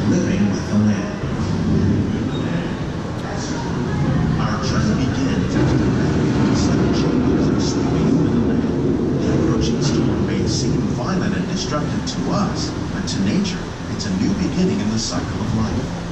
living with the land. Our journey begins as sudden changes are sweeping over the land. The approaching storm may seem violent and destructive to us, but to nature, it's a new beginning in the cycle of life.